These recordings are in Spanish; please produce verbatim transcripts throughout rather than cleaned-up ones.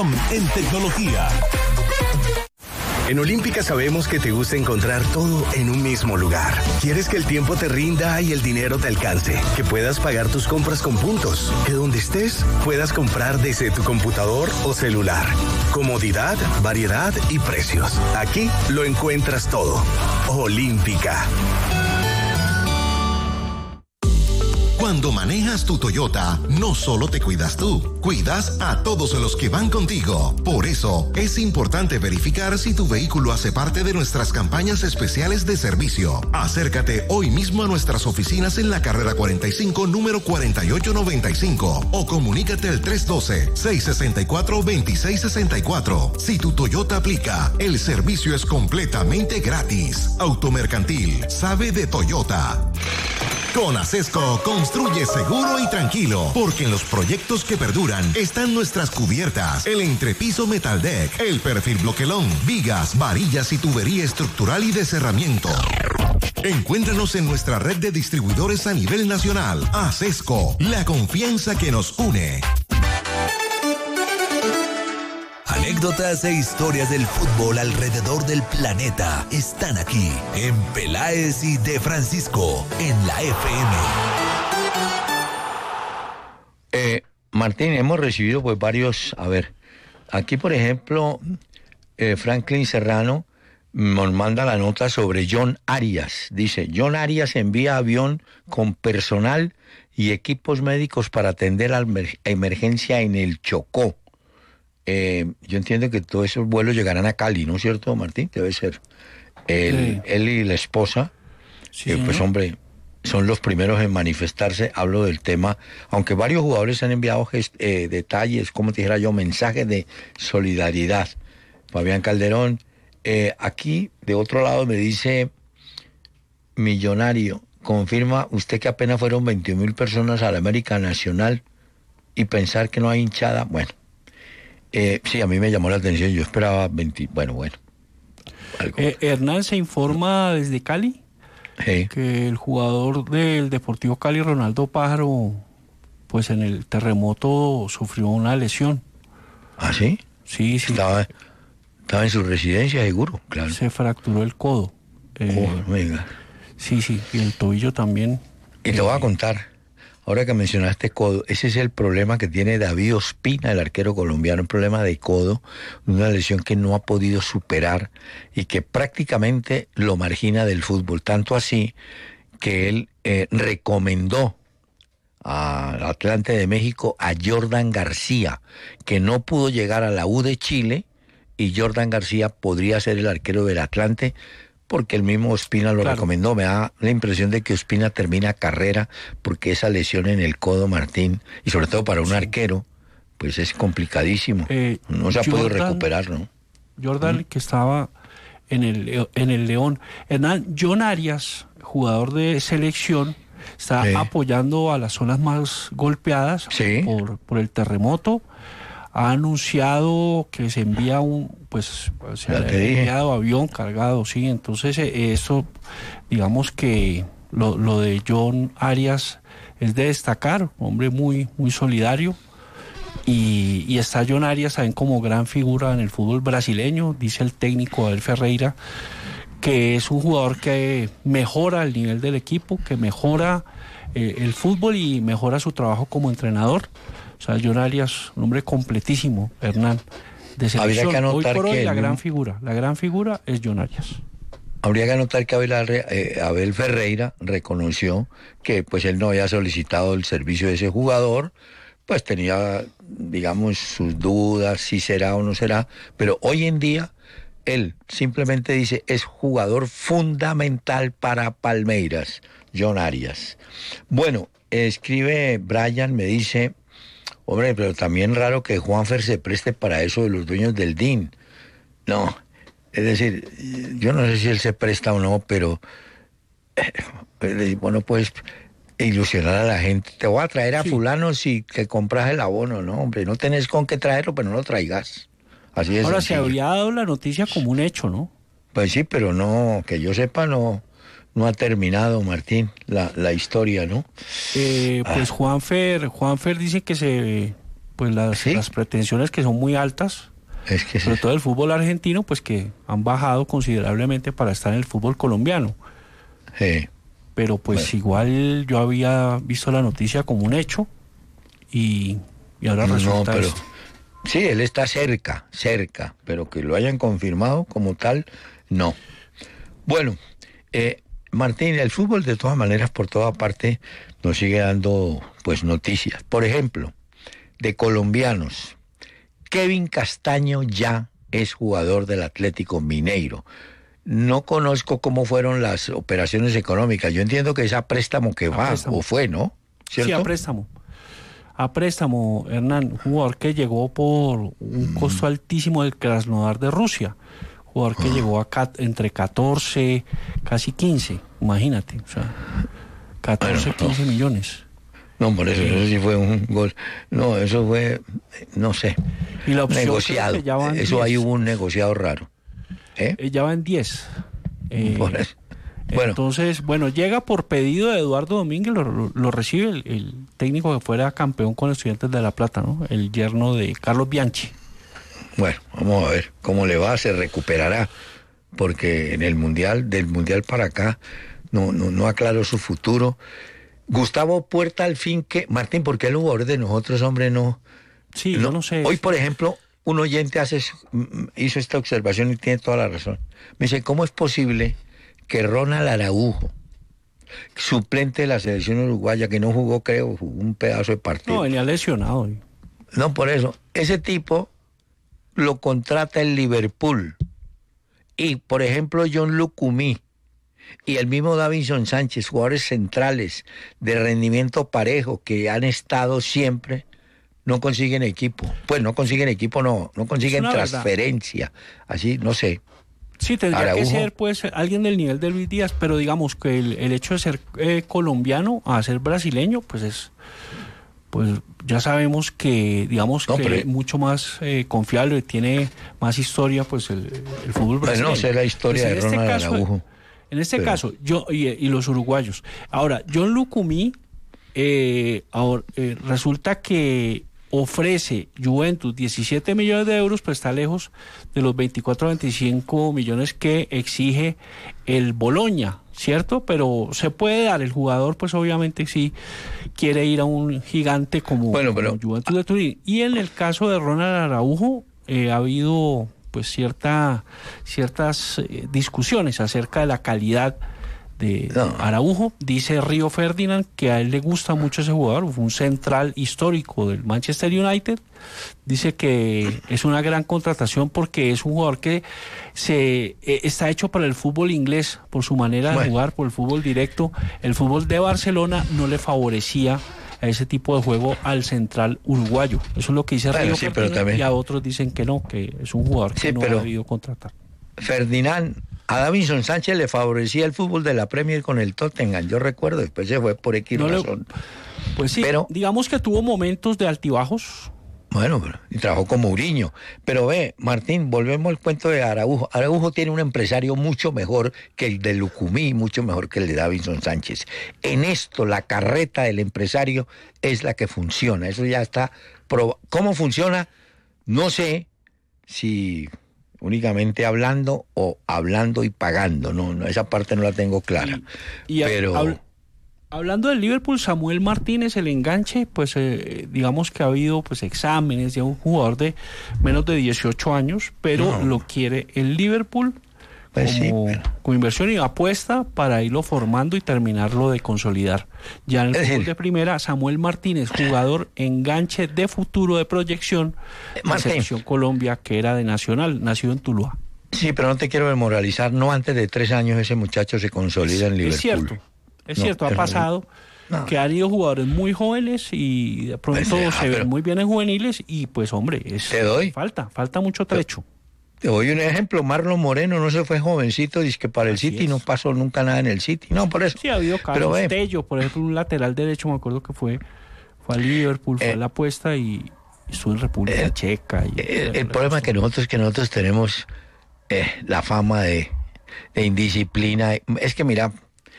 En tecnología. En Olímpica sabemos que te gusta encontrar todo en un mismo lugar. Quieres que el tiempo te rinda y el dinero te alcance, que puedas pagar tus compras con puntos, que donde estés puedas comprar desde tu computador o celular. Comodidad, variedad y precios. Aquí lo encuentras todo. Olímpica. Cuando manejas tu Toyota, no solo te cuidas tú, cuidas a todos los que van contigo. Por eso, es importante verificar si tu vehículo hace parte de nuestras campañas especiales de servicio. Acércate hoy mismo a nuestras oficinas en la carrera cuarenta y cinco, número cuarenta y ocho noventa y cinco, o comunícate al tres uno dos, seis seis cuatro, dos seis seis cuatro. Si tu Toyota aplica, el servicio es completamente gratis. Automercantil, sabe de Toyota. Con Acesco, construye seguro y tranquilo, porque en los proyectos que perduran están nuestras cubiertas, el entrepiso Metal Deck, el perfil bloquelón, vigas, varillas y tubería estructural y de cerramiento. Encuéntranos en nuestra red de distribuidores a nivel nacional. Acesco, la confianza que nos une. Anécdotas e historias del fútbol alrededor del planeta están aquí en Peláez y de Francisco en la F M. Eh, Martín, hemos recibido pues varios, a ver, aquí por ejemplo, eh, Franklin Serrano nos manda la nota sobre John Arias. Dice, John Arias envía avión con personal y equipos médicos para atender a la emergencia en el Chocó. Eh, yo entiendo que todos esos vuelos llegarán a Cali, ¿no es cierto, Martín? Debe ser. El, sí. Él y la esposa, sí, eh, pues hombre, son los primeros en manifestarse. Hablo del tema, aunque varios jugadores han enviado gest- eh, detalles, como te dijera yo, mensajes de solidaridad. Fabián Calderón, eh, aquí de otro lado me dice Millonario, confirma usted que apenas fueron veintiún mil personas a la América Nacional y pensar que no hay hinchada. Bueno. Eh, sí, a mí me llamó la atención, yo esperaba veinte, bueno, bueno. Algo. Eh, Hernán se informa desde Cali, sí, que el jugador del Deportivo Cali, Ronaldo Pájaro, pues en el terremoto sufrió una lesión. ¿Ah, sí? Sí, sí. Estaba, estaba en su residencia, seguro, claro. Se fracturó el codo. Eh, oh, venga. Sí, sí, y el tobillo también. Y te eh, voy a contar. Ahora que mencionaste codo, ese es el problema que tiene David Ospina, el arquero colombiano, un problema de codo, una lesión que no ha podido superar y que prácticamente lo margina del fútbol, tanto así que él eh, recomendó al Atlante de México a Jordan García, que no pudo llegar a la U de Chile, y Jordan García podría ser el arquero del Atlante, porque el mismo Ospina lo claro. recomendó. Me da la impresión de que Ospina termina carrera porque esa lesión en el codo, Martín, y sobre todo para un sí. arquero, pues es complicadísimo. Eh, no se ha podido recuperar, ¿no? Jordan, ¿Mm? que estaba en el, en el León. Hernán, John Arias, jugador de selección, está sí. apoyando a las zonas más golpeadas sí. por, por el terremoto. Ha anunciado que se envía un, pues, se ha enviado avión cargado, sí, entonces eh, eso, digamos que lo, lo de John Arias es de destacar, hombre muy, muy solidario, y, y está John Arias también como gran figura en el fútbol brasileño, dice el técnico Abel Ferreira, que es un jugador que mejora el nivel del equipo, que mejora eh, el fútbol y mejora su trabajo como entrenador. O sea, John Arias, un hombre completísimo, Hernán, de selección. Habría que anotar hoy por hoy que la el... gran figura, la gran figura es John Arias. Habría que anotar que Abel, eh, Abel Ferreira reconoció que pues él no había solicitado el servicio de ese jugador, pues tenía, digamos, sus dudas, si será o no será, pero hoy en día él simplemente dice, es jugador fundamental para Palmeiras, John Arias. Bueno, escribe Brian, me dice... Hombre, pero también raro que Juanfer se preste para eso de los dueños del D I N. No, es decir, yo no sé si él se presta o no, pero eh, bueno, pues ilusionar a la gente. Te voy a traer a sí. fulano si que compras el abono, no, hombre, no tenés con qué traerlo, pero no lo traigas. Así es. Ahora sencillo. Se habría dado la noticia como un hecho, ¿no? Pues sí, pero no, que yo sepa, no. No ha terminado, Martín, la, la historia, ¿no? Eh, pues ah. Juanfer, Juanfer dice que se pues las, ¿Sí? las pretensiones que son muy altas, Es que sobre sí. todo el fútbol argentino, pues que han bajado considerablemente para estar en el fútbol colombiano. Sí. Pero pues Bueno. igual yo había visto la noticia como un hecho y, y ahora No, resulta pero esto. sí, él está cerca, cerca, pero que lo hayan confirmado como tal, no. Bueno, eh, Martín, el fútbol de todas maneras por toda parte nos sigue dando pues noticias. Por ejemplo, de colombianos, Kevin Castaño ya es jugador del Atlético Mineiro. No conozco cómo fueron las operaciones económicas. Yo entiendo que es a préstamo que A va, préstamo. o fue, ¿no? ¿Cierto? Sí, a préstamo. A préstamo, Hernán, un jugador que llegó por un costo altísimo del Krasnodar de Rusia. Jugador que llegó a cat- entre catorce, casi quince, imagínate. O sea, catorce, Bueno, no. quince millones. No, por eso, eso sí fue un gol. No, eso fue, no sé, Y la opción negociado. creo que ya van Eso ahí diez. hubo un negociado raro. ¿Eh? Eh, ya va en diez. Eh, Por eso. Bueno, Entonces, bueno, llega por pedido de Eduardo Domínguez, lo, lo- lo recibe el, el técnico que fuera campeón con Estudiantes de La Plata, ¿no? El yerno de Carlos Bianchi. bueno, vamos a ver cómo le va, se recuperará, porque en el Mundial, del Mundial para acá, no, no, no aclaró su futuro. Gustavo Puerta, al fin que, Martín, ¿por qué el jugador de nosotros, hombre, no? Sí, yo no sé. Hoy, por ejemplo, un oyente hace, hizo esta observación y tiene toda la razón. Me dice, ¿cómo es posible que Ronald Araujo, suplente de la selección uruguaya, que no jugó, creo, jugó un pedazo de partido? No, venía lesionado. No, por eso, ese tipo lo contrata el Liverpool. Y, por ejemplo, John Lucumí y el mismo Davinson Sánchez, jugadores centrales de rendimiento parejo que han estado siempre, no consiguen equipo. Pues no consiguen equipo, no, no consiguen Es una transferencia. Así, no sé. Sí, tendría Araujo. que ser pues alguien del nivel de Luis Díaz, pero digamos que el, el hecho de ser eh, colombiano a ser brasileño, pues es, pues ya sabemos que, digamos No, que pero- es mucho más eh, confiable, tiene más historia, pues el, el fútbol Pues brasileño. no sé la historia Pues de en este Ronald caso, Araujo. En este Pero- caso, yo y, y los uruguayos. Ahora, John Lucumí, eh, ahora, eh, resulta que ofrece Juventus diecisiete millones de euros, pero está lejos de los veinticuatro a veinticinco millones que exige el Boloña, ¿cierto? Pero se puede dar, el jugador pues obviamente sí quiere ir a un gigante como, Bueno, como pero- Juventus de Turín. Y en el caso de Ronald Araujo, eh, ha habido pues cierta ciertas eh, discusiones acerca de la calidad de No. Araujo. Dice Río Ferdinand que a él le gusta mucho ese jugador, fue un central histórico del Manchester United. Dice que es una gran contratación porque es un jugador que se eh, está hecho para el fútbol inglés por su manera de Bueno. jugar, por el fútbol directo. El fútbol de Barcelona no le favorecía a ese tipo de juego al central uruguayo. Eso es lo que dice Bueno, Río sí, pero Ferdinand, también- y a otros dicen que no, que es un jugador que Sí, no pero- ha debido contratar. Ferdinand, a Davinson Sánchez le favorecía el fútbol de la Premier con el Tottenham, yo recuerdo, después se fue por X No le- razón. Pues sí, Pero- digamos que tuvo momentos de altibajos. Bueno, pero, y trabajó con Mourinho. Pero ve, Martín, volvemos al cuento de Araujo. Araujo tiene un empresario mucho mejor que el de Lucumí, mucho mejor que el de Davinson Sánchez. En esto, la carreta del empresario es la que funciona. Eso ya está probado. ¿Cómo funciona? No sé si únicamente hablando o hablando y pagando. No, no, esa parte no la tengo clara. Y a- pero... habl- hablando del Liverpool, Samuel Martínez, el enganche, pues eh, digamos que ha habido pues exámenes de un jugador de menos de dieciocho años, pero No. lo quiere el Liverpool Pues sí, como, pero- como inversión y apuesta para irlo formando y terminarlo de consolidar. Ya en el Es fútbol decir- de primera, Samuel Martínez, jugador enganche de futuro de proyección en Martín. Selección Colombia, que era de Nacional, nacido en Tuluá. Sí, pero no te quiero desmoralizar. No antes de tres años ese muchacho se consolida en Liverpool. Es cierto, es No, cierto, ha pero- pasado no. que han ido jugadores muy jóvenes y de pronto Pues, ah, se ven pero- muy bien en juveniles y pues hombre, es, Te doy. falta, falta mucho trecho. Te doy un ejemplo, Marlon Moreno no se fue jovencito, dice que para el Así City es. no pasó nunca nada en el City. No, por eso. Sí, ha habido Pero casos. ve, Tello, por ejemplo, un lateral derecho, me acuerdo que fue, fue a Liverpool, fue Eh, a la apuesta y estuvo en República eh, Checa. Y, el, el problema es que nosotros que nosotros tenemos eh, la fama de, de indisciplina. Es que mira,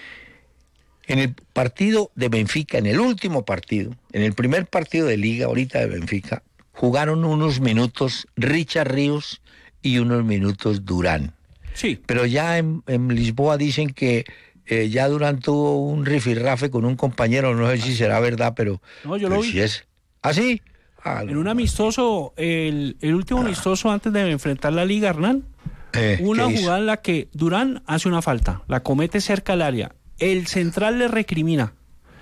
en el partido de Benfica, en el último partido, en el primer partido de liga ahorita de Benfica, jugaron unos minutos Richard Ríos y unos minutos Durán. Sí. Pero ya en, en Lisboa dicen que eh, ya Durán tuvo un rifirrafe con un compañero, no sé si será verdad, pero... No, yo pero lo vi. Si es... ¿Ah, sí? Ah, en un amistoso, el, el último amistoso antes de enfrentar la Liga, Hernán, eh, una jugada en la que Durán hace una falta, la comete cerca del área, el central le recrimina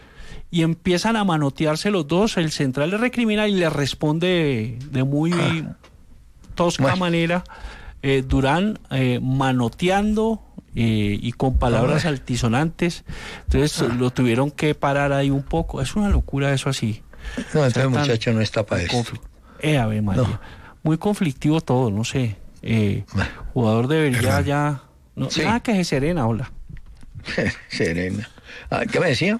y empiezan a manotearse los dos, el central le recrimina y le responde de, de muy ah. tosca bueno. manera, eh, Durán eh, manoteando eh, y con palabras ah. altisonantes, entonces ah. lo tuvieron que parar ahí un poco, es una locura eso así. No, entonces el muchacho no está para eso. Eh, a ver, María. No. Muy conflictivo todo, no sé. Eh, jugador debería ya... No, sí. Nada que se serena, hola. Serena. Ah, ¿qué me decía?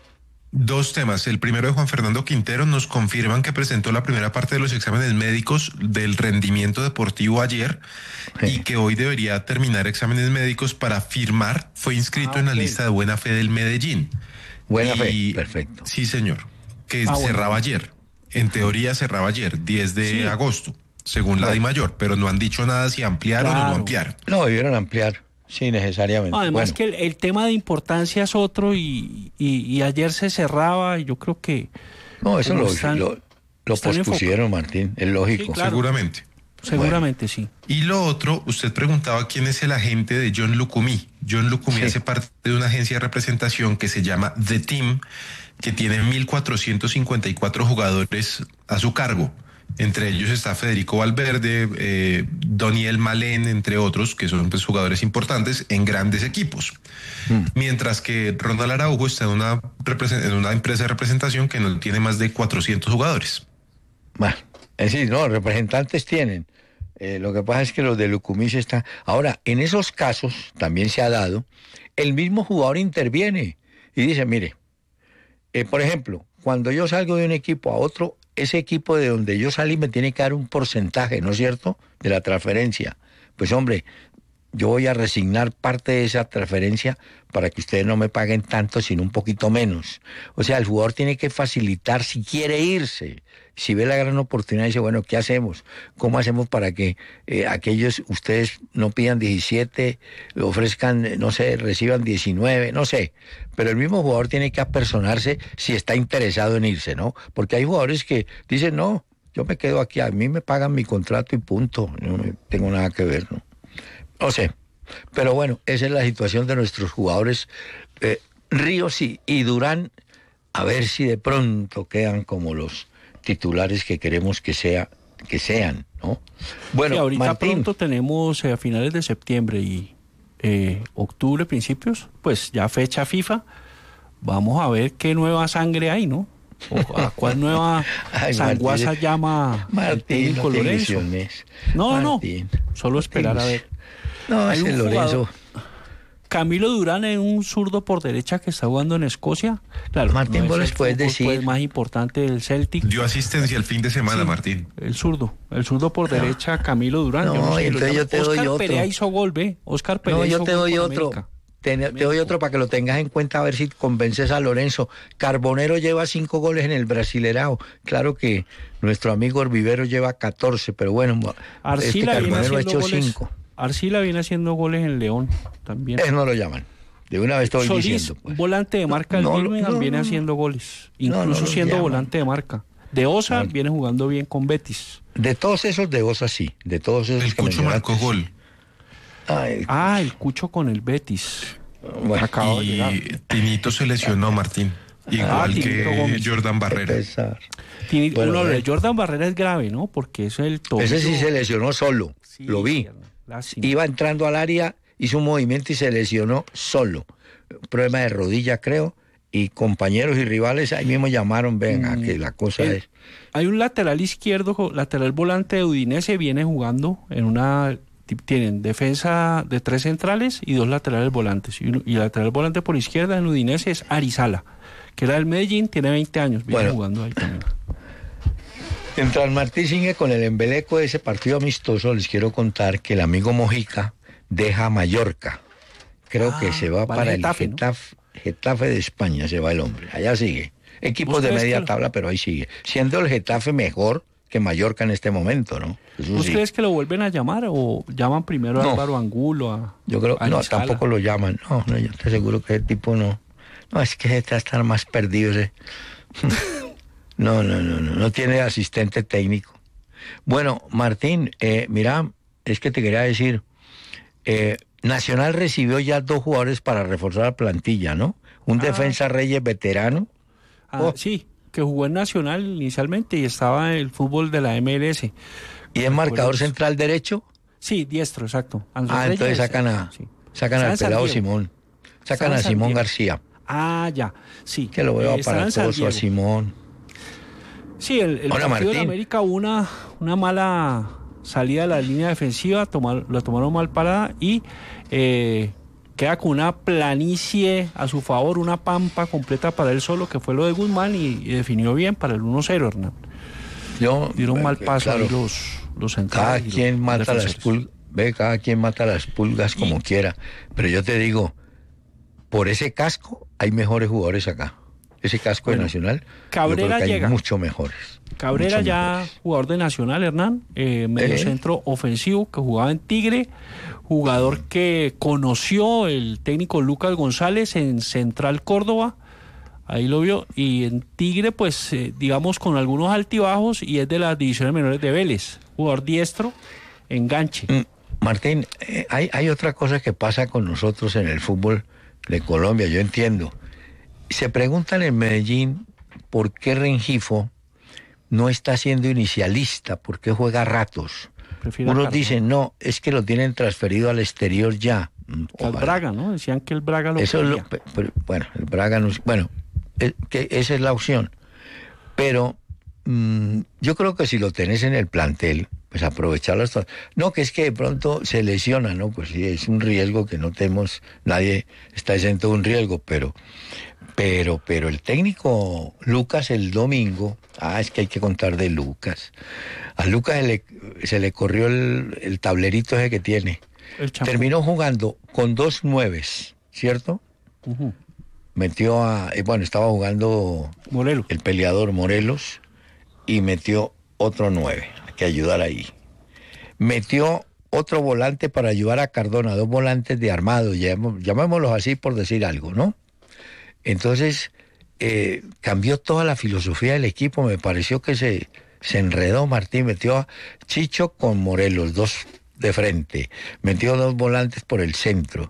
Dos temas. El primero de Juan Fernando Quintero, nos confirman que presentó la primera parte de los exámenes médicos del rendimiento deportivo ayer sí. y que hoy debería terminar exámenes médicos para firmar. Fue inscrito ah, en la okay. lista de buena fe del Medellín. Buena y, fe, perfecto. Sí, señor. Que ah, cerraba bueno. ayer. En teoría cerraba ayer, diez de sí. agosto, según la DIMAYOR, pero no han dicho nada si ampliaron claro. o no ampliaron. No, debieron ampliar, sí, necesariamente. No, además bueno. que el, el tema de importancia es otro y, y, y ayer se cerraba y yo creo que... No, eso lo, están, lo, lo pospusieron, Martín, es lógico. Sí, claro. Seguramente. Seguramente bueno. sí. Y lo otro, usted preguntaba quién es el agente de John Lucumí. John Lucumí sí. hace parte de una agencia de representación que se llama The Team, que tiene mil cuatrocientos cincuenta y cuatro jugadores a su cargo. Entre ellos está Federico Valverde, eh, Doniel Malén, entre otros, que son pues, jugadores importantes en grandes equipos. Mm. Mientras que Ronald Araujo está en una, en una empresa de representación que no tiene más de cuatrocientos jugadores. Bueno, es decir, no, representantes tienen. Eh, lo que pasa es que los de Lucumí se están... Ahora, en esos casos también se ha dado, el mismo jugador interviene y dice, mire, eh, por ejemplo, cuando yo salgo de un equipo a otro, ese equipo de donde yo salí me tiene que dar un porcentaje, ¿no es cierto?, de la transferencia. Pues hombre, yo voy a resignar parte de esa transferencia para que ustedes no me paguen tanto, sino un poquito menos. O sea, el jugador tiene que facilitar si quiere irse. Si ve la gran oportunidad, dice, bueno, ¿qué hacemos? ¿Cómo hacemos para que eh, aquellos, ustedes no pidan diecisiete, ofrezcan, no sé, reciban diecinueve, no sé? Pero el mismo jugador tiene que apersonarse si está interesado en irse, ¿no? Porque hay jugadores que dicen, no, yo me quedo aquí, a mí me pagan mi contrato y punto, no tengo nada que ver, ¿no? No sé, pero bueno, esa es la situación de nuestros jugadores. Eh, Ríos y, y Durán, a ver si de pronto quedan como los titulares que queremos que sea que sean, ¿no? Bueno, sí, ahorita Martín, pronto tenemos eh, a finales de septiembre y eh, octubre, principios, pues ya fecha FIFA, vamos a ver qué nueva sangre hay, ¿no? O a cuál nueva sanguaza Martín, llama Martín, el técnico no Lorenzo. No, Martín, no, solo esperar a ver. No, hay ese un Lorenzo. Camilo Durán es un zurdo por derecha que está jugando en Escocia. Claro, Martín, no vos es les el puedes fútbol, decir. pues, más importante del Celtic. Dio asistencia el fin de semana, Sí, Martín. El zurdo, el zurdo por derecha, Camilo Durán. No, yo no sé, entonces lo yo te doy Oscar otro. Perea hizo gol, ¿ve? Oscar Perea No, yo hizo te gol doy con otro. América. Te, te doy otro para que lo tengas en cuenta, a ver si convences a Lorenzo. Carbonero lleva cinco goles en el Brasilerao. Claro que nuestro amigo Herbivero lleva catorce, pero bueno, Arcila este viene Carbonero ha haciendo hecho goles. cinco. Arcila viene haciendo goles en León también. Eso no lo llaman. De una vez estoy Solís, diciendo. Pues. volante de marca del No, no, Birmingham, no, viene no. haciendo goles. No, Incluso no lo siendo llaman. volante de marca. De Osa No. viene jugando bien con Betis. De todos esos de Osa sí, de todos esos El que Cucho mencionaste, marcó sí. gol. Ay, Ah, el Cucho con el Betis. bueno, Acaba de llegar. Y Tinito se lesionó, Martín. Igual Ah, Tinito que Gómez. Jordan qué Barrera. pesar. Tiene, Bueno, uno, a ver. de Jordan Barrera es grave, ¿no? Porque es el tobillo. Ese sí se lesionó solo, Sí, lo vi. lástima. Iba entrando al área, hizo un movimiento y se lesionó solo. Un problema de rodilla, creo, y compañeros y rivales ahí mismo llamaron, venga, Mm, que la cosa el- es... Hay un lateral izquierdo, lateral volante de Udinese, viene jugando en una... Tienen defensa de tres centrales y dos laterales volantes. Y, uno- y el lateral volante por izquierda en Udinese es Arizala, que era del Medellín, tiene veinte años, viene Bueno. jugando ahí también. Mientras Martí sigue con el embeleco de ese partido amistoso, les quiero contar que el amigo Mojica deja Mallorca. Creo Ah, que se va va al para Getafe, el ¿no? Getafe, Getafe de España, se va el hombre. Allá sigue. Equipos ¿Vos de crees media que- tabla, pero ahí sigue. Siendo el Getafe mejor que Mallorca en este momento, ¿no? Eso ¿Vos sí. crees que lo vuelven a llamar o llaman primero a No. Álvaro Angulo? A, Yo creo a que no, Nisala? tampoco lo llaman. No, no, yo te aseguro que ese tipo no. No, es que está estar más perdido ese. No, no, no, no, no tiene asistente técnico. Bueno, Martín, eh, mira, es que te quería decir, eh, Nacional recibió ya dos jugadores para reforzar la plantilla, ¿no? Un Ah. defensa Reyes veterano. Ah, Oh. Sí, que jugó en Nacional inicialmente y estaba en el fútbol de la M L S. ¿Y es marcador Recuerdo- central derecho? Sí, diestro, exacto. Andrés Ah, Reyes, entonces sacan a, sí. sacan Está al en San pelado Diego. Simón. Sacan Está en a San Simón Diego. García. Ah, ya, sí. Que lo veo Eh, estaba en San aparatoso a Diego. Simón. Sí, el, el Hola, partido de Martín. América hubo una, una mala salida de la línea defensiva, tomar, lo tomaron mal parada y eh, queda con una planicie a su favor, una pampa completa para él solo, que fue lo de Guzmán y, y definió bien para el uno cero, Hernán. Yo, Dieron mal eh, paso claro, ahí los, los cada centrales. y los quien mata las defensores. pulgas, ve, cada quien mata las pulgas como Y- quiera. Pero yo te digo, por ese casco hay mejores jugadores acá. Ese casco Bueno, de Nacional, Cabrera yo creo que llega. hay mucho mejores. Cabrera mucho ya mejores. jugador de Nacional, Hernán, eh, medio Eh. centro ofensivo que jugaba en Tigre, jugador que conoció el técnico Lucas González en Central Córdoba, ahí lo vio, y en Tigre pues eh, digamos con algunos altibajos y es de las divisiones menores de Vélez, jugador diestro, enganche. Mm, Martín, eh, hay, hay otra cosa que pasa con nosotros en el fútbol de Colombia, yo entiendo. Se preguntan en Medellín por qué Rengifo no está siendo inicialista, por qué juega a ratos. Prefiere a Unos Cardona. dicen, no, es que lo tienen transferido al exterior ya. Mm, Al ojalá. Braga, ¿no? Decían que el Braga lo Eso es lo, quería. pe- pero, bueno, el Braga no, bueno, eh, que esa es la opción. Pero mm, yo creo que si lo tenés en el plantel, pues aprovecharlo hasta... No, que es que de pronto se lesiona, ¿no? Pues sí, es un riesgo que no tenemos, nadie está exento de un riesgo, pero, pero, pero el técnico Lucas el domingo, ah, es que hay que contar de Lucas. A Lucas se le, se le corrió el, el tablerito ese que tiene. El champú. Terminó jugando con dos nueves, ¿cierto? Ujú. Metió a, eh, bueno, estaba jugando Morelo. el peleador Morelos y metió otro nueve, hay que ayudar ahí. Metió otro volante para ayudar a Cardona, dos volantes de armado, llamemos- llamémoslos así por decir algo, ¿no? Entonces, eh, cambió toda la filosofía del equipo, me pareció que se, se enredó Martín, metió a Chicho con Morelos, dos de frente, metió dos volantes por el centro.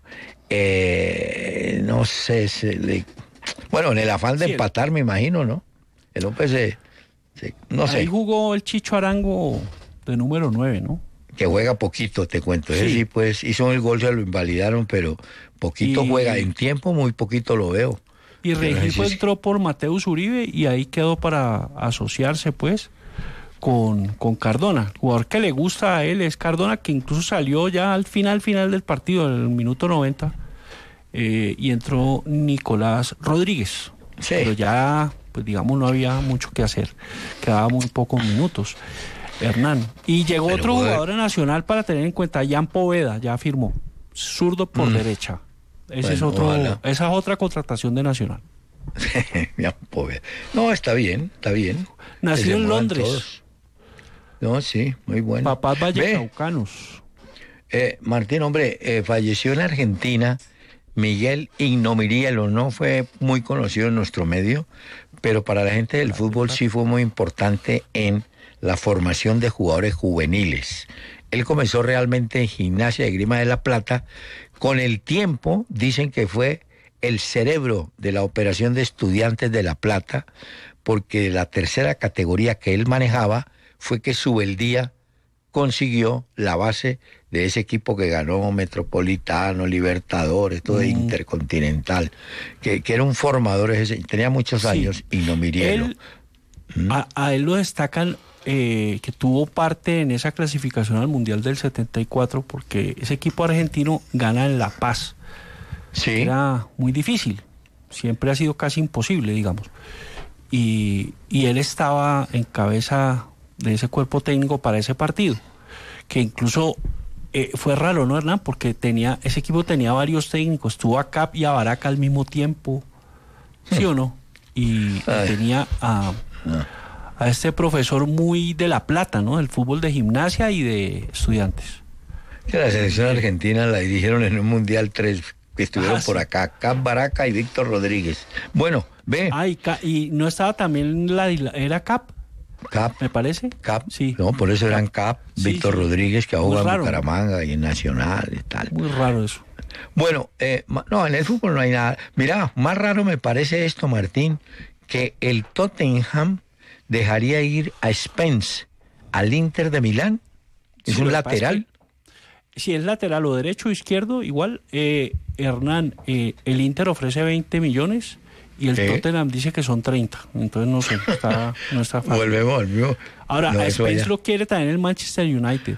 Eh, no sé, se le... bueno, en el afán de Sí, el- empatar, me imagino, ¿no? El hombre se, se- no Ahí sé, jugó el Chicho Arango de número nueve, ¿no? que juega poquito, te cuento. Ese Sí. sí, pues, hizo el gol, se lo invalidaron, pero poquito Y- juega. En tiempo, muy poquito lo veo. Y Pero Rengifo ese sí. entró por Mateus Uribe y ahí quedó para asociarse pues con, con Cardona. El jugador que le gusta a él es Cardona, que incluso salió ya al final final del partido, en el minuto noventa, eh, y entró Nicolás Rodríguez. Sí. Pero ya, pues digamos, no había mucho que hacer. Quedaban muy pocos minutos. Hernán. Y llegó Pero, otro joder. jugador nacional para tener en cuenta, Jan Poveda, ya firmó. Zurdo por derecha. Ese es Bueno, otro, ojalá. esa es otra contratación de Nacional. Ya, pobre. No, está bien, está bien. Nació Que se en muevan Londres. todos. No, sí, muy bueno. Papás Ve, vallecaucanos. eh, Martín, hombre, eh, falleció en Argentina Miguel Ignomirielo, no fue muy conocido en nuestro medio, pero para la gente del fútbol sí fue muy importante en la formación de jugadores juveniles. Él comenzó realmente en Gimnasia de Grima de la Plata. Con el tiempo dicen que fue el cerebro de la operación de Estudiantes de La Plata, porque la tercera categoría que él manejaba fue que Subeldía consiguió la base de ese equipo que ganó Metropolitano, Libertadores, todo de Mm. Intercontinental, que, que era un formador, ese- tenía muchos Sí. años y no Mirielo. Él, a, a él lo destacan eh, que tuvo parte en esa clasificación al Mundial del setenta y cuatro, porque ese equipo argentino gana en La Paz. Sí, Era muy difícil, siempre ha sido casi imposible, digamos. Y, y él estaba en cabeza de ese cuerpo técnico para ese partido, que incluso eh, fue raro, ¿no, Hernán? Porque tenía, ese equipo tenía varios técnicos, tuvo a Cap y a Baraca al mismo tiempo, ¿sí o no? Y, y Ay. tenía a, a este profesor muy de La Plata, ¿no? Del fútbol de Gimnasia y de Estudiantes. Que la selección argentina la dirigieron en un Mundial tres, que estuvieron ah, por sí. acá, Cap Baraca y Víctor Rodríguez. Bueno, ve. Ah, y, y no estaba también la, era Cap. Cap. ¿Me parece? Cap. Sí. No, por eso eran Cap, sí, Víctor sí. Rodríguez, que ha jugado en Bucaramanga y en Nacional y tal. Muy raro eso. Bueno, eh, no, en el fútbol no hay nada. Mira, más raro me parece esto, Martín, que el Tottenham dejaría ir a Spence al Inter de Milán. Es sí, un lateral. Si es lateral o derecho o izquierdo, igual, eh, Hernán, eh, el Inter ofrece veinte millones y el ¿Eh? Tottenham dice que son treinta. Entonces no sé, está, no está fácil. Volvemos, volvemos. Ahora, no, a Spence lo quiere también el Manchester United.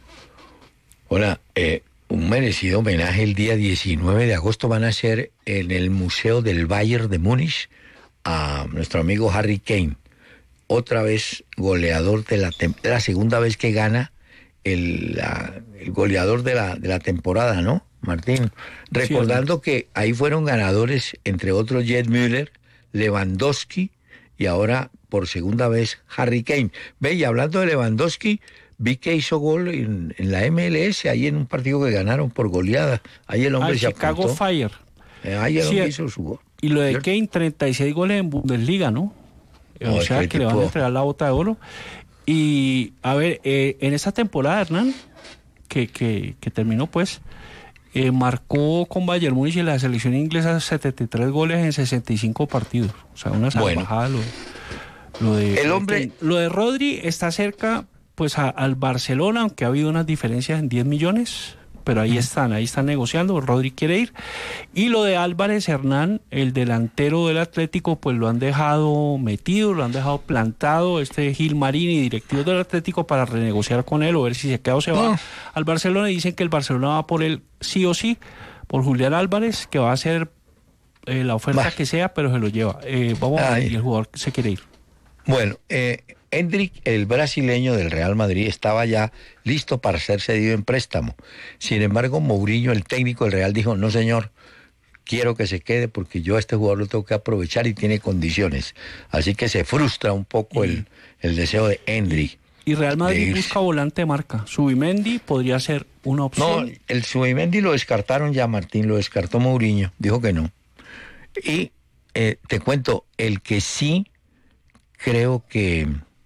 Hola, eh, un merecido homenaje el día diecinueve de agosto van a hacer en el Museo del Bayern de Múnich a nuestro amigo Harry Kane. Otra vez goleador de la, la segunda vez que gana el, la, el goleador de la, de la temporada, ¿no, Martín? Recordando sí, que ahí fueron ganadores, entre otros, Gerd Müller, Lewandowski y ahora por segunda vez Harry Kane. Ve, y hablando de Lewandowski, vi que hizo gol en, en la M L S, ahí en un partido que ganaron por goleada. Ahí el hombre Al se Chicago apuntó. Fire. Eh, ahí el sí, hombre hizo su gol. Y lo de ¿cierto? Kane, treinta y seis goles en Bundesliga, ¿no? O no, sea, que, que le van a entregar la bota de oro. Y, a ver, eh, en esa temporada, Hernán, que, que, que terminó, pues, eh, marcó con Bayern Múnich y la selección inglesa setenta y tres goles en sesenta y cinco partidos. O sea, una salvajada. Bueno. Lo, lo de, el hombre... Lo de Rodri está cerca, pues, a, al Barcelona, aunque ha habido unas diferencias en diez millones, pero ahí están, ahí están negociando, Rodri quiere ir. Y lo de Álvarez Hernán, el delantero del Atlético, pues lo han dejado metido, lo han dejado plantado, este Gil Marini, directivo del Atlético, para renegociar con él o ver si se queda o se va oh. al Barcelona. Y dicen que el Barcelona va por él sí o sí, por Julián Álvarez, que va a hacer eh, la oferta bah. que sea, pero se lo lleva. Eh, vamos a ver, y el jugador se quiere ir. Bueno, eh... Endrick, el brasileño del Real Madrid, estaba ya listo para ser cedido en préstamo. Sin embargo, Mourinho, el técnico del Real, dijo, no señor, quiero que se quede porque yo a este jugador lo tengo que aprovechar y tiene condiciones. Así que se frustra un poco y, el, el deseo de Endrick. Y Real Madrid busca volante de marca. Zubimendi podría ser una opción. No, el Zubimendi lo descartaron ya, Martín, lo descartó Mourinho, dijo que no. Y eh, te cuento, el que sí creo que...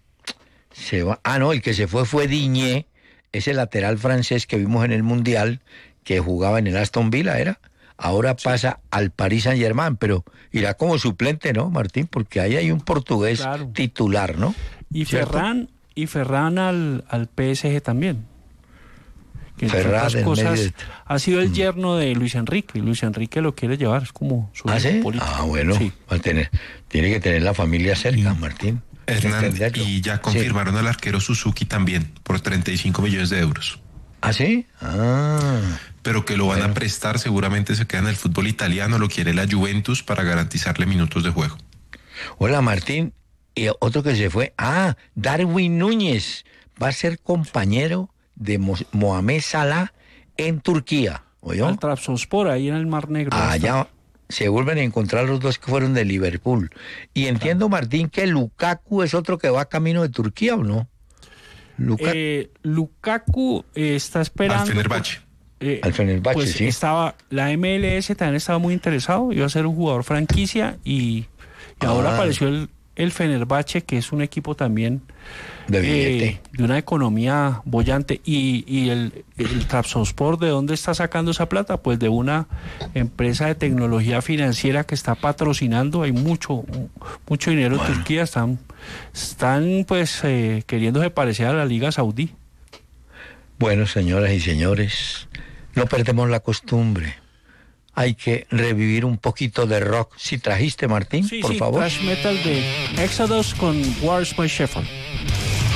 Se va. Ah, no, el que se fue fue Digne, ese lateral francés que vimos en el Mundial, que jugaba en el Aston Villa, ¿era? Ahora sí. Pasa al Paris Saint-Germain, pero irá como suplente, ¿no, Martín? Porque ahí hay un portugués claro. titular, ¿no? Y Ferran, y Ferran al, al P S G también. Que Ferran entre otras cosas de... ha sido el yerno de Luis Enrique, y Luis Enrique lo quiere llevar, es como su ¿Ah, sí? político. Ah, bueno, sí. va a tener, tiene que tener la familia cerca, sí. Martín. Hernán, y ya confirmaron sí. al arquero Suzuki también por treinta y cinco millones de euros. ¿Ah, sí? Ah. Pero que lo van bueno. a prestar, seguramente se queda en el fútbol italiano, lo quiere la Juventus para garantizarle minutos de juego. Hola, Martín. Y otro que se fue. Ah, Darwin Núñez va a ser compañero de Mo- Mohamed Salah en Turquía. ¿Oyó? Al Trabzonspor, ahí en el Mar Negro. Allá se vuelven a encontrar los dos que fueron de Liverpool. Y entiendo, Martín, que Lukaku es otro que va camino de Turquía, ¿o no? Lukaku, eh, Lukaku eh, está esperando... Al Fenerbahce. Eh, Al Fenerbahce, pues sí. Estaba, la M L S también estaba muy interesado, iba a ser un jugador franquicia y, y ah. ahora apareció el, el Fenerbahce, que es un equipo también de, eh, de una economía bollante. Y, y el, el Trabzonspor, ¿de dónde está sacando esa plata? Pues de una empresa de tecnología financiera que está patrocinando. Hay mucho mucho dinero bueno. en Turquía, están, están pues eh, queriéndose parecer a la Liga Saudí. Bueno, señoras y señores, no perdemos la costumbre. Hay que revivir un poquito de rock. Si trajiste, Martín, sí, por sí, favor. Thrash metal de Exodus con Wars by Shepherd.